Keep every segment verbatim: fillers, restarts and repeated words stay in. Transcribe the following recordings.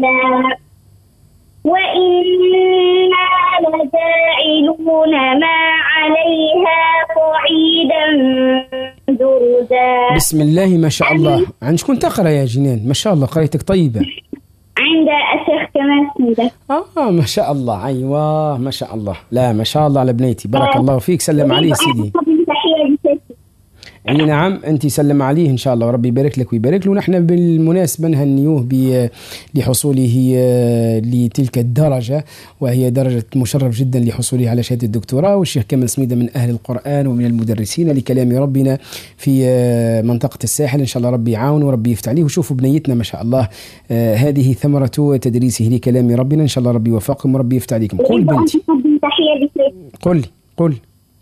السلام وإنا لجاعلون ما عليها صعيدا جرزا. بسم الله ما شاء الله. عن شكون تقرأ يا جنان؟ ما شاء الله قريتك طيبة. عند الشيخ كمال سميدة. آه ما شاء الله. أيوة ما شاء الله. لا ما شاء الله على بنيتي. بارك الله فيك. سلم عليه سيدي. أي نعم أنت سلم عليه إن شاء الله وربي يبارك لك ويبارك له. ونحن بالمناسبة نهنيوه لحصوله لتلك الدرجة، وهي درجة مشرف جدا لحصوله على شهادة الدكتوراه. والشيخ كمال سميدة من أهل القرآن ومن المدرسين لكلام ربنا في منطقة الساحل. إن شاء الله ربي يعاون وربي يفتح عليه. وشوفوا بنيتنا ما شاء الله، هذه ثمرة تدريسه لكلام ربنا. إن شاء الله ربي يوفقكم وربي يفتح عليكم. قل بنتي. قل قل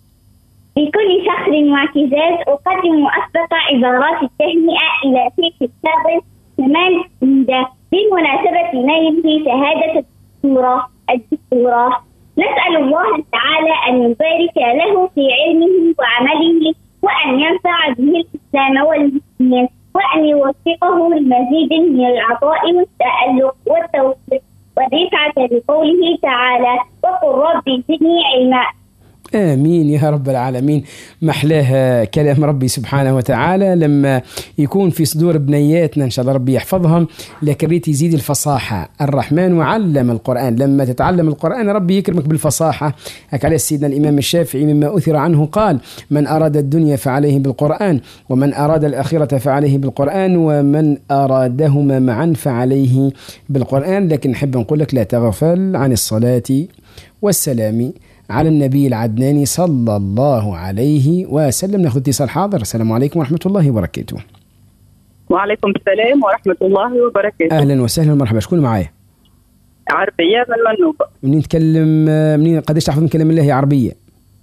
بكل فخر واعتزاز أقدم أسبق عبارات التهنئة إلى شيخ الفاضل كمال سميدة بمناسبة نيله شهادة الدكتوراه الدكتوراه. نسأل الله تعالى أن يبارك له في علمه وعمله، وأن ينفع به الإسلام والمسلمين، وأن يوفقه لمزيد من العطاء والتألق والتوفيق والرفعة بقوله تعالى: وقل ربي زدني علما. آمين يا رب العالمين. محلاها كلام ربي سبحانه وتعالى لما يكون في صدور بنياتنا إن شاء الله ربي يحفظهم. لكن ريت يزيد الفصاحة. الرحمن وعلم القرآن. لما تتعلم القرآن ربي يكرمك بالفصاحة. هك على سيدنا الإمام الشافعي مما أثر عنه قال: من أراد الدنيا فعليه بالقرآن، ومن أراد الآخرة فعليه بالقرآن، ومن أرادهما معا فعليه بالقرآن. لكن نحب نقول لك لا تغفل عن الصلاة والسلام على النبي العدناني صلى الله عليه وسلم. ناخذ اتصال حاضر. السلام عليكم ورحمة الله وبركاته. وعليكم السلام ورحمة الله وبركاته. أهلا وسهلا ومرحبا. شكون معايا؟ عربية من منوبة. منين تكلم؟ منين قديش تحفظ من كلام الله عربية؟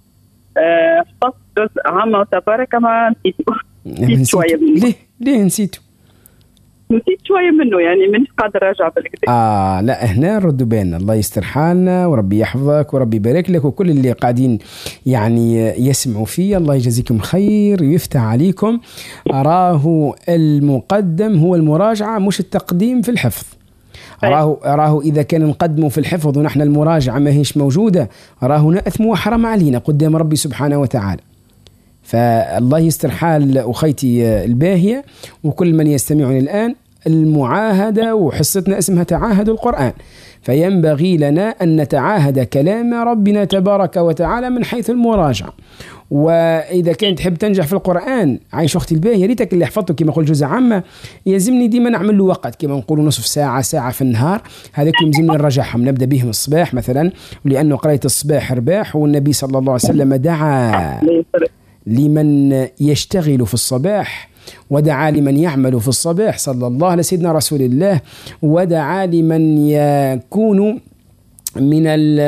حفظت جزء عامة وتبارك ما نسيت شوية منه. ليه ليه نسيته؟ نسيت شوية منه يعني من قادر راجع بالكتاب. آه لا هنا ردوا بالنا. الله يستر حالنا وربي يحفظك وربي يبارك لك، وكل اللي قاعدين يعني يسمعوا فيه الله يجزيكم خير ويفتح عليكم. أراه المقدم هو المراجعة مش التقديم في الحفظ. أراه, أراه إذا كان نقدمه في الحفظ ونحن المراجعة ما هيش موجودة أراه نأثم وحرم علينا قدام ربي سبحانه وتعالى. فالله يستر حال أخيتي الباهية وكل من يستمعني الآن. المعاهدة وحصتنا اسمها تعاهد القرآن، فينبغي لنا أن نتعاهد كلام ربنا تبارك وتعالى من حيث المراجعة. وإذا كانت تحب تنجح في القرآن عايش أختي الباهية، ريتك اللي حفظته كما نقول جزء عامة يلزمني ديما نعمل له وقت كما نقول نصف ساعة ساعة في النهار. هذاك يلزمني نرجعهم نبدأ بهم الصباح مثلا، ولأنه قريت الصباح رباح. والنبي صلى الله عليه وسلم دعا لمن يشتغل في الصباح ودعا لمن يعمل في الصباح صلى الله على سيدنا رسول الله، ودعا لمن يكون من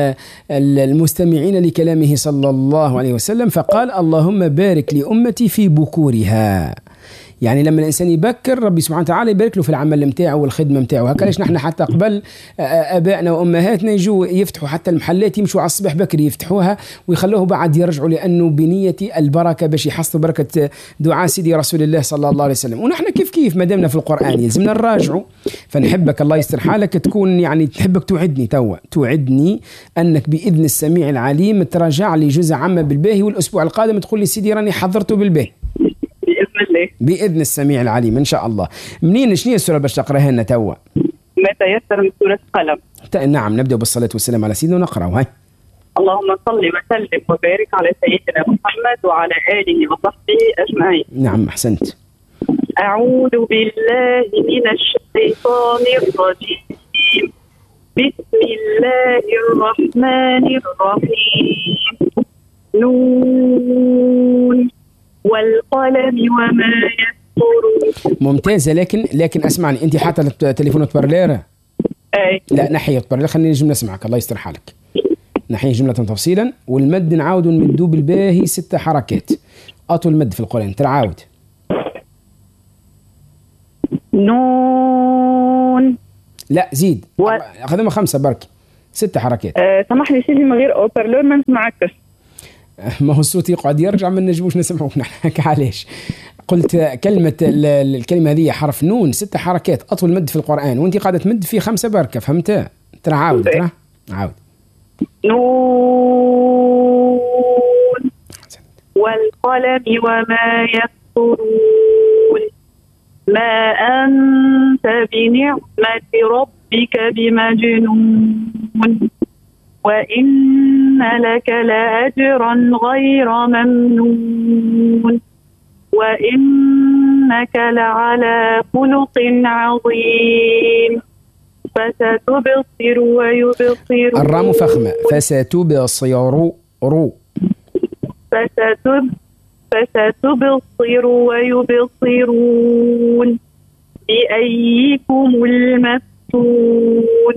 المستمعين لكلامه صلى الله عليه وسلم فقال: اللهم بارك لأمتي في بكورها. يعني لما الإنسان يبكر ربي سبحانه وتعالى يبارك له في العمل متاعه والخدمة متاعه. هكذا نحن حتى قبل أبائنا وأمهاتنا يجوا يفتحوا حتى المحلات يمشوا على الصبح بكري يفتحوها ويخلوه بعد يرجعوا، لأنه بنية البركة باش يحصلوا بركة دعاء سيدي رسول الله صلى الله عليه وسلم. ونحن كيف كيف ما دامنا في القرآن يلزمنا نراجعوا. فنحبك الله يستر حالك تكون يعني تحبك توعدني توا توعدني أنك بإذن السميع العليم تراجع لي جزء عامة بالباهي، والأسبوع القادم تقول لي سيدي راني حضرته بالباهي بإذن السميع العليم إن شاء الله. منين شنو السورة باش تقراها لنا توا؟ ما تيسر من سورة القلم. نعم نبدأ بالصلاة والسلام على سيدنا ونقرأ. هاي اللهم صل وسلم وبارك على سيدنا محمد وعلى آله وصحبه أجمعين. نعم أحسنت. أعوذ بالله من الشيطان الرجيم. بسم الله الرحمن الرحيم. نون والقلم وما يسطرون. ممتازة. لكن لكن اسمعني انت حاطه تليفون بارلير؟ اي لا نحيه بارلير. خليني نجم نسمعك الله يستر حالك. نحيه جملة تفصيلا. والمد نعاود نمدو بالباهي ستة حركات. اطول مد في القرآن ترعاود. نون. لا زيد و... خدمة خمسة برك ستة حركات. أه سامحني سيدي من غير اوبرلور ما نسمعكش. ما هو الصوت يقعد يرجع ما نجموش نسمعوك نحكي علاش. قلت كلمة الكلمة هذه حرف نون ست حركات، أطول مد في القرآن، وأنت قاعدة تمد في خمسة بركة، فهمتها؟ ترى عاود ترى عاود. نون والقلم وما يسطرون ما أنت بنعمة ربك بمجنون وإن لك لأجرا غير ممنون وإنك لعلى خلق عظيم فستبصر ويبصرون. الرام فخمة. فستبصر رو فستب فستبصر ويبصرون بأيكم المفتون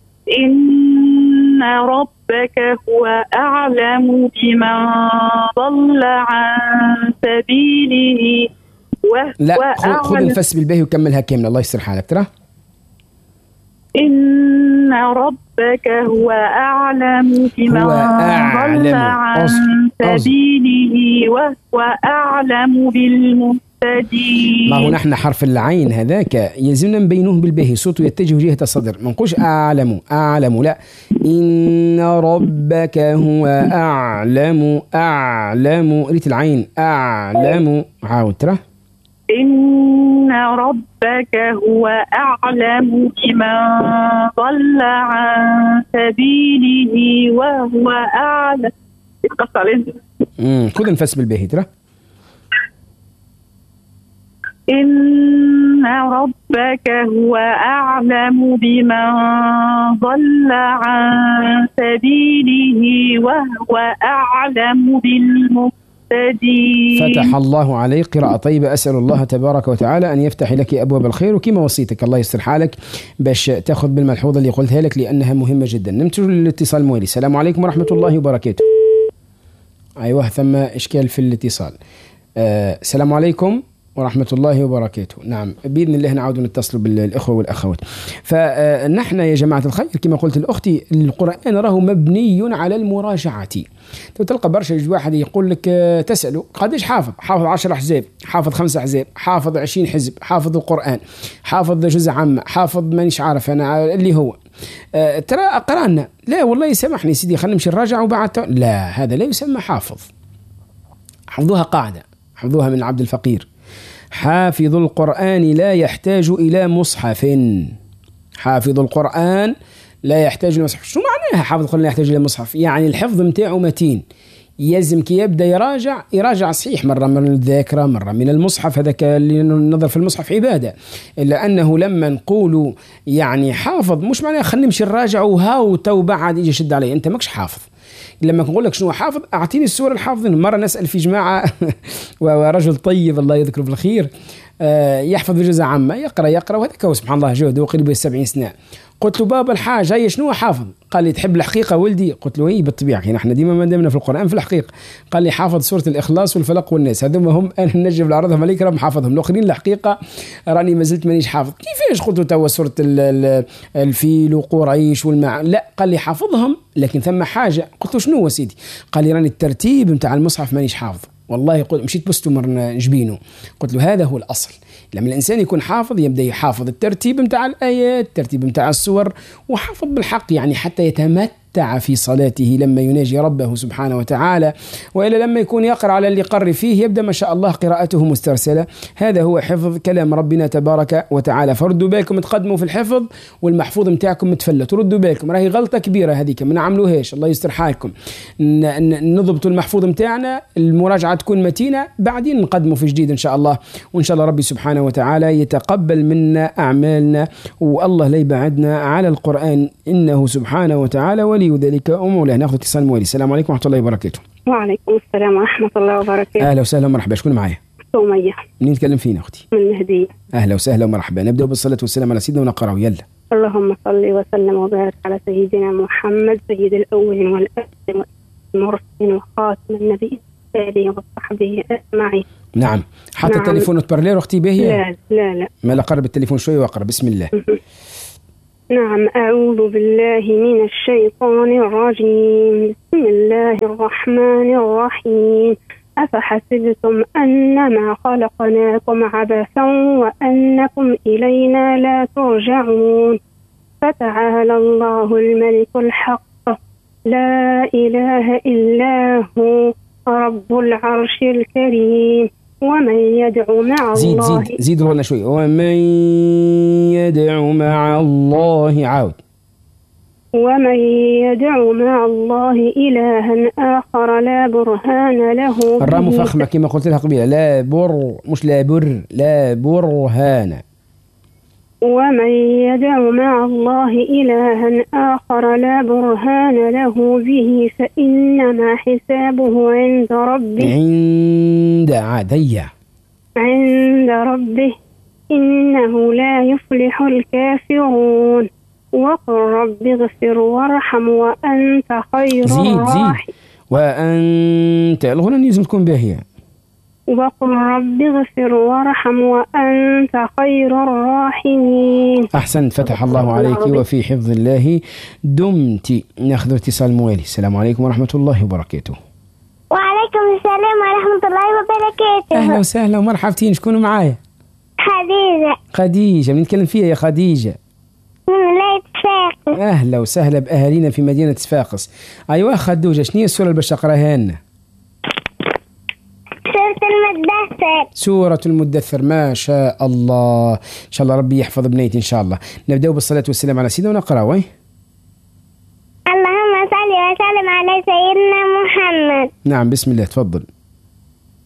إن ربك هو أعلم بمن ضل عن سبيله وهو لا خذ الفس بالباهي وكملها كاملة الله يستر حالك ترى. إن ربك هو أعلم بمن ضل عن سبيله وهو أعلم بالمهتدين. ما هو نحن حرف العين هذاك يلزمنا نبينوه بالباهي، صوته يتجه جهة الصدر، ما نقولش أعلم أعلم، لا، إن ربك هو أعلم أعلم، ريت العين أعلم، عاود ترى. إن ربك هو أعلم بمن ضل عن سبيله وهو أعلم. امم خذ نفس بالباهي ترى. إن ربك هو أعلم بمن ضل عن سبيله وهو أعلم بالمهتدين. فتح الله عليك، قراءة طيبة. أسأل الله تبارك وتعالى أن يفتح لك أبواب الخير، وكما وصيتك الله يستر حالك باش تأخذ بالملحوظة اللي قلتها لك لأنها مهمة جدا. نمت للاتصال موالي. السلام عليكم ورحمة الله وبركاته. أيوه ثم إشكال في الاتصال. آه السلام عليكم ورحمة الله وبركاته. نعم بإذن الله نعود نتصل بالإخوة والأخوات. فنحن يا جماعة الخير كما قلت الأختي القرآن راه مبني على المراجعة. تلقى برشا واحد يقول لك تسأله قديش حافظ؟ حافظ عشر أحزاب، حافظ خمسة أحزاب، حافظ عشرين حزب، حافظ القرآن، حافظ جزء عامة، حافظ مانيش عارف أنا اللي هو أه ترى قرأنا. لا والله سامحني سيدي خلينا نمشي نراجع وبعد. لا هذا لا يسمى حافظ. حفظوها قاعدة، حفظوها من عبد الفقير: حافظ القرآن لا يحتاج إلى مصحف. حافظ القرآن لا يحتاج إلى مصحف. شو معناها حافظ القرآن لا يحتاج إلى مصحف؟ يعني الحفظ متاعه متين، يلزم كي يبدأ يراجع يراجع صحيح مرة من الذاكرة مرة من المصحف، هذا اللي النظر في المصحف عبادة، إلا أنه لما نقولوا يعني حافظ مش معناها خلينا نمشي نراجع وهاو تو بعد يجي يشد علي، أنت ماكش حافظ. لما نقول لك شنو حافظ أعطيني السورة الحافظين. مرة نسأل في جماعة ورجل طيب الله يذكره بالخير يحفظ بجزء عامة، يقرأ يقرأ وهذا كو سبحان الله جهده وقريب السبعين سنة. قلت له بابا الحاج هي شنو حافظ؟ قال لي تحب الحقيقة ولدي؟ قلت له هي بالطبيعة نحن ديما ما دامنا في القرآن في الحقيقة. قال لي حافظ سورة الإخلاص والفلق والناس، هذوما هم أنا نجم العرضهم عليك راه حافظهم، الآخرين الحقيقة راني ما زلت مانيش حافظ. كيفاش؟ قلت له توا سورة الفيل وقريش والمع لا. قال لي حافظهم لكن ثم حاجة. قلت له شنو سيدي؟ قال لي راني الترتيب نتاع المصحف مانيش حافظ. والله قلت مشيت بستو مرة جبينه. قلت له هذا هو الأصل، لما الإنسان يكون حافظ يبدأ يحافظ الترتيب متاع الآيات، الترتيب متاع السور، وحافظ بالحق يعني حتى يتمتع في صلاته لما يناجي ربه سبحانه وتعالى. وإلا لما يكون يقرأ على اللي قرر فيه يبدأ ما شاء الله قراءته مسترسلة. هذا هو حفظ كلام ربنا تبارك وتعالى. فردوا بالكم تقدموا في الحفظ والمحفوظ متاعكم متفلت، ردوا بالكم راهي غلطة كبيرة هذيك ما نعملوهاش. الله يستر حالكم، نضبطوا المحفوظ متاعنا، المراجعة تكون متينة، بعدين نقدموا في جديد إن شاء الله. وإن شاء الله ربي سبحانه وتعالى يتقبل منا أعمالنا، والله لا يبعدنا على القرآن إنه سبحانه وتعالى ولي ذلك ومولاه. ناخذ اتصال موالي. السلام عليكم ورحمة الله وبركاته. وعليكم السلام ورحمة الله وبركاته. أهلا وسهلا ومرحبا. شكون معايا؟ سمية. منين نتكلم فينا أختي؟ من المهدية. أهلا وسهلا ومرحبا. نبدأ بالصلاة والسلام على سيدنا ونقرأه يلا. اللهم صل وسلم وبارك على سيدنا محمد سيد الأولين والآخرين والمرسلين وخاتم النبي آله وصحبه أجمعين. نعم. حتى نعم. التليفون تبرلير أختي باهي؟ لا لا لا. ما لا قرب التليفون شوي وأقرأ. بسم الله. نعم. أعوذ بالله من الشيطان الرجيم. بسم الله الرحمن الرحيم. أفحسبتم أنما خلقناكم عبثا وأنكم إلينا لا ترجعون فتعالى الله الملك الحق لا إله إلا هو رب العرش الكريم ومن يدعو مع زيد الله زيد زيد لنا شوي. ومن يدعو مع الله عاود ومن يدعو مع الله إلها آخر لا برهان له الراء مفخمة كما قلت لها قبيلة، لا بر مش لا بر، لا برهان. ومن يدعو مع الله إلها آخر لا برهان له به فإنما حسابه عند ربه عند عادية عند ربه إنه لا يفلح الكافرون وقل رب اغفر وارحم وأنت خير زيد زيد الراحمين وأنت الغنى لازم تكون باهية. وقل رب اغفر وارحم وأنت خير الراحمين. أحسنت، فتح الله عليك وفي حفظ الله دمت. ناخذ اتصال موالي. السلام عليكم ورحمة الله وبركاته. وعليكم السلام ورحمة الله وبركاته. أهلا وسهلا ومرحبتين. شكونوا معايا؟ خديجة. خديجة. من نتكلم فيها يا خديجة؟ من ولاية صفاقس. أهلا وسهلا بأهالينا في مدينة صفاقس. أيوة خدوجة، شنو هي السورة اللي باش تقراها لنا؟ سورة المدثر. سورة المدثر. ما شاء الله، إن شاء الله ربي يحفظ بنيتي إن شاء الله. نبدأ بالصلاة والسلام على سيدنا ونقرأ. وي اللهم صل وسلم على سيدنا محمد. نعم بسم الله تفضل.